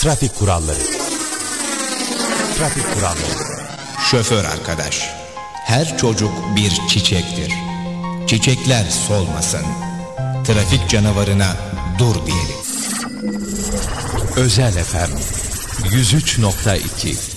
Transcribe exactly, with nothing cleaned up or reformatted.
Trafik kuralları. Trafik kuralları. Şoför arkadaş, her çocuk bir çiçektir. Çiçekler solmasın. Trafik canavarına dur diyelim. Özel F M yüz üç nokta iki